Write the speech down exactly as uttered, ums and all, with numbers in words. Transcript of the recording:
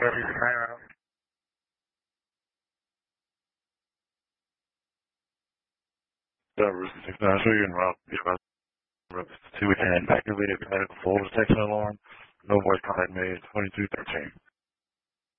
Ready to fire out. Uh, Rooster six nine, show you en route. Be about two ten. Activate the medical full detection alarm. No voice contact made. twenty-two thirteen.